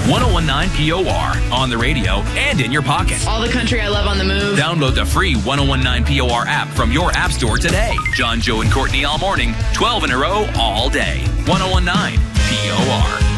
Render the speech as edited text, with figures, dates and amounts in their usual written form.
1019 POR on the radio and in your pocket. All the country I love on the move. Download the free 1019 POR app from your app store today. John, Joe, and Courtney all morning, 12 in a row all day. 1019 POR.